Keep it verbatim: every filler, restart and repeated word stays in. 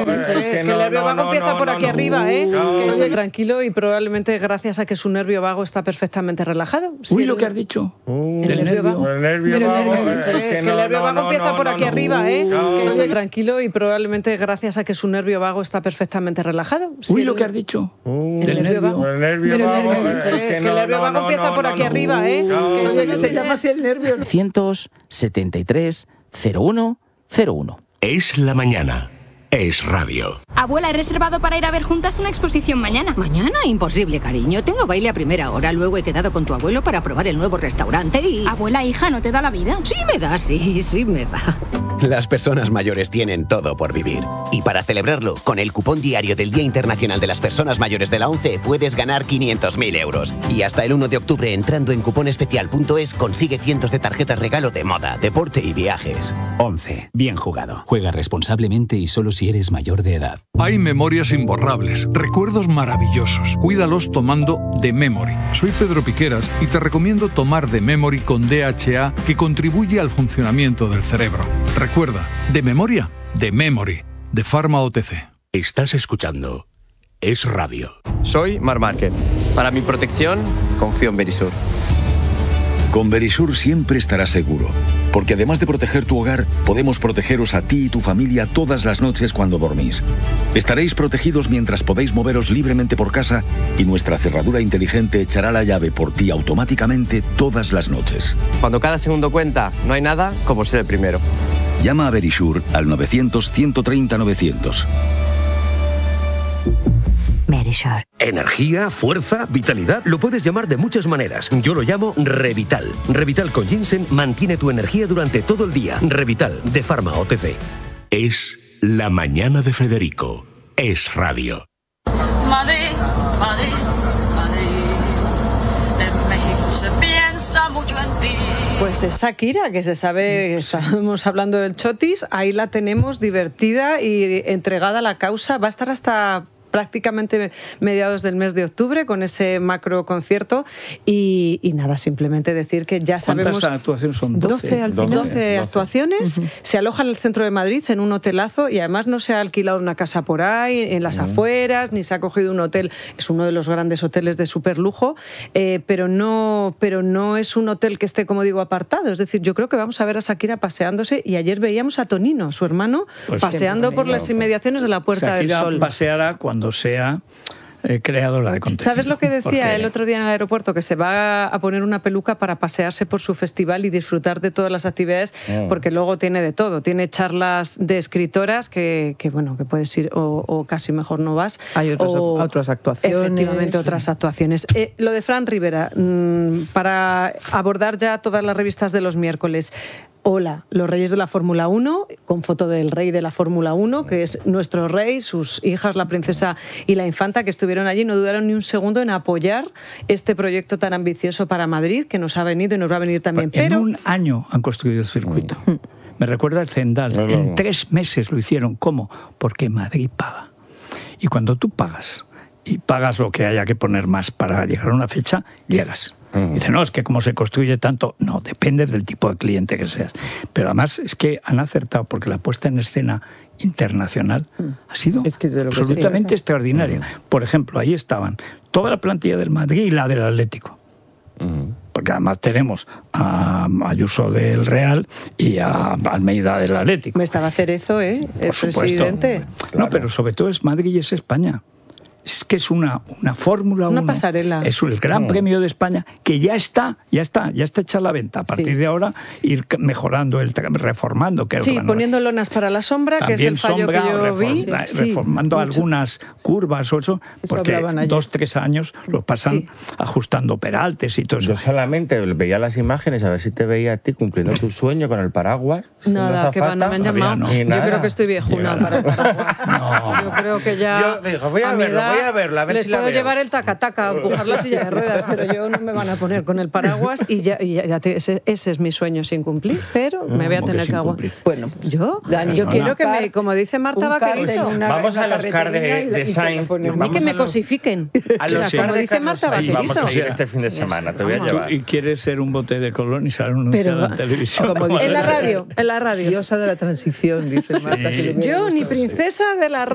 dicho, ¿eh? Que el nervio vago empieza por aquí arriba, ¿eh? Que es tranquilo y probablemente gracias a que su nervio vago está perfectamente relajado. Uy, lo que has dicho. El nervio vago. El nervio vago. Que el nervio vago empieza por aquí arriba, ¿eh? Que es tranquilo y probablemente gracias a que su nervio vago está perfectamente relajado. Uy, lo que has dicho. El nervio vago. El nervio vago. Que el nervio vago empieza por aquí arriba, ¿eh? Que se llama así el nervio. novecientos setenta y tres cero uno cero uno. Es la mañana. Es radio. Abuela, he reservado para ir a ver juntas una exposición mañana. ¿Mañana? Imposible, cariño. Tengo baile a primera hora. Luego he quedado con tu abuelo para probar el nuevo restaurante y... Abuela, hija, ¿no te da la vida? Sí me da, sí, sí me da. Las personas mayores tienen todo por vivir. Y para celebrarlo, con el cupón diario del Día Internacional de las Personas Mayores de la ONCE puedes ganar quinientos mil euros. Y hasta el uno de octubre, entrando en cuponespecial punto es, consigue cientos de tarjetas regalo de moda, deporte y viajes. ONCE. Bien jugado. Juega responsablemente y solo si eres mayor de edad. Hay memorias imborrables, recuerdos maravillosos. Cuídalos tomando The Memory. Soy Pedro Piqueras y te recomiendo tomar The Memory con D H A, que contribuye al funcionamiento del cerebro. Recuerda, de memoria, The Memory, de Pharma O T C. Estás escuchando Es Radio. Soy Mar Márquez. Para mi protección, confío en Verisur. Con Verisur siempre estarás seguro, porque además de proteger tu hogar, podemos protegeros a ti y tu familia todas las noches cuando dormís. Estaréis protegidos mientras podéis moveros libremente por casa y nuestra cerradura inteligente echará la llave por ti automáticamente todas las noches. Cuando cada segundo cuenta, no hay nada como ser el primero. Llama a Verisur al novecientos ciento treinta novecientos. Verisur. Energía, fuerza, vitalidad, lo puedes llamar de muchas maneras. Yo lo llamo Revital. Revital con ginseng mantiene tu energía durante todo el día. Revital, de Pharma O T C. Es la mañana de Federico. Es radio. Madrid, Madrid, Madrid. En México se piensa mucho en ti. Pues es Shakira, que se sabe que estábamos hablando del Chotis, ahí la tenemos divertida y entregada a la causa. Va a estar hasta prácticamente mediados del mes de octubre con ese macro concierto y, y nada, simplemente decir que ya sabemos... ¿Cuántas actuaciones son? doce. doce, doce, doce actuaciones. Uh-huh. Se aloja en el centro de Madrid, en un hotelazo, y además no se ha alquilado una casa por ahí, en las uh-huh. afueras, ni se ha cogido un hotel. Es uno de los grandes hoteles de superlujo, eh, pero, no, pero no es un hotel que esté, como digo, apartado. Es decir, yo creo que vamos a ver a Shakira paseándose, y ayer veíamos a Tonino, su hermano, pues paseando por las inmediaciones de la Puerta Shakira del Sol. Paseará cuando sea eh, creadora de contenido. ¿Sabes lo que decía Porque... el otro día en el aeropuerto? Que se va a poner una peluca para pasearse por su festival y disfrutar de todas las actividades, oh. porque luego tiene de todo. Tiene charlas de escritoras que, que bueno, que puedes ir o, o casi mejor no vas. Hay otras, o, otras actuaciones. Efectivamente, otras actuaciones. Eh, lo de Fran Rivera, mmm, para abordar ya todas las revistas de los miércoles. Hola, los reyes de la Fórmula uno, con foto del rey de la Fórmula uno, que es nuestro rey, sus hijas, la princesa y la infanta, que estuvieron allí, no dudaron ni un segundo en apoyar este proyecto tan ambicioso para Madrid, que nos ha venido y nos va a venir también. En Pero... un año han construido el circuito. Mm. Me recuerda el Zendal. No, no. En tres meses lo hicieron. ¿Cómo? Porque Madrid paga. Y cuando tú pagas, y pagas lo que haya que poner más para llegar a una fecha, llegas. Dice, no, es que como se construye tanto... No, depende del tipo de cliente que seas. Pero además es que han acertado, porque la puesta en escena internacional mm. ha sido es que absolutamente sí, extraordinaria. Mm. Por ejemplo, ahí estaban toda la plantilla del Madrid y la del Atlético. Mm. Porque además tenemos a Ayuso del Real y a Almeida del Atlético. Me estaba Cerezo, ¿eh? El Por presidente. Supuesto. Claro. No, pero sobre todo es Madrid y es España. Es que es una, una Fórmula uno. Una pasarela. Es el Gran no. Premio de España, que ya está, ya está, ya está hecha a la venta. A partir sí. de ahora, ir mejorando, el reformando. Que sí, poniendo lonas para la sombra, que es el fallo sombra, que yo reform, vi. Reformando sí, algunas curvas o eso, eso porque dos, tres años lo pasan sí. ajustando peraltes y todo eso. Yo solamente veía las imágenes a ver si te veía a ti cumpliendo tu sueño con el paraguas. Nada, que va, no me han llamado. No. Yo creo que estoy viejuna para el paraguas. No. Yo creo que ya... Yo digo, voy a, a verlo, voy a verla, a ver les si la puedo veo. llevar el taca-taca, empujar la silla de ruedas, pero yo no me van a poner con el paraguas y ya, y ya, ya te, ese, ese es mi sueño sin cumplir, pero me voy a tener que, que aguantar. Bueno, yo, Dani, yo quiero que me, como dice Marta Vaquerizo, vamos a los cars de, de Sainz. A mí que me los, cosifiquen. A los o sea, como dice Marta Vaquerizo. Vamos a ir este fin de semana, te voy a llevar. Y quieres ser un bote de colón y salir anunciado en televisión. En la radio, en la radio. Diosa de la transición, dice Marta. Yo ni princesa de la